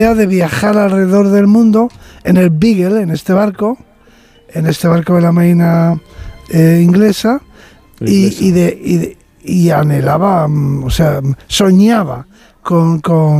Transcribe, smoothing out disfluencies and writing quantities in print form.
de viajar alrededor del mundo en el Beagle, en este barco de la Marina inglesa, y anhelaba, o sea, soñaba con